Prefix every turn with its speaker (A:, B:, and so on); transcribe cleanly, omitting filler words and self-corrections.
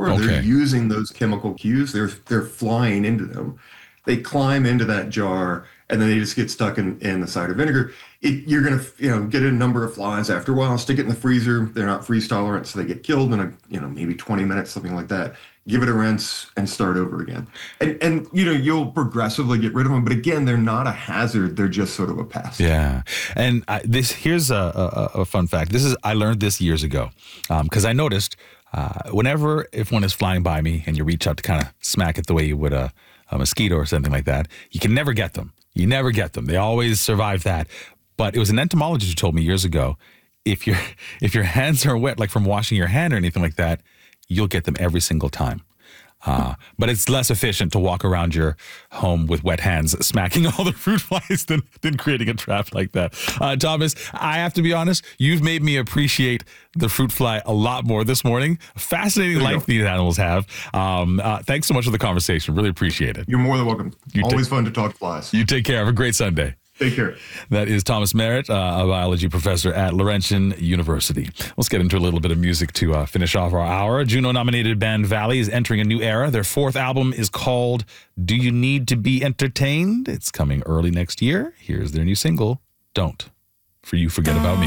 A: before. They're
B: Okay.
A: using those chemical cues. They're flying into them. They climb into that jar and then they just get stuck in the cider vinegar. You're gonna get a number of flies after a while. Stick it in the freezer. They're not freeze tolerant, so they get killed in maybe 20 minutes, something like that. Give it a rinse and start over again. And you'll progressively get rid of them. But again, they're not a hazard. They're just sort of a pest.
B: Yeah. And here's a fun fact. I learned this years ago because I noticed if one is flying by me and you reach out to kind of smack it the way you would a mosquito or something like that, you can never get them. You never get them. They always survive that. But it was an entomologist who told me years ago, if your hands are wet, like from washing your hand or anything like that, you'll get them every single time. But it's less efficient to walk around your home with wet hands, smacking all the fruit flies than creating a trap like that. Thomas, I have to be honest, you've made me appreciate the fruit fly a lot more this morning. Fascinating life these animals have. Thanks so much for the conversation. Really appreciate it.
A: You're more than welcome. Always fun to talk flies.
B: You take care. Have a great Sunday.
A: Take care.
B: That is Thomas Merritt, a biology professor at Laurentian University. Let's get into a little bit of music to finish off our hour. Juno-nominated band Valley is entering a new era. Their fourth album is called Do You Need to Be Entertained? It's coming early next year. Here's their new single, Don't. For You Forget About Me.